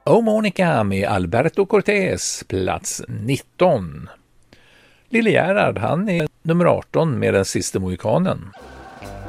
Oh Monica med Alberto Cortés, plats 19. Lille Gerhard, han är nummer 18 med Den sista mohikanen.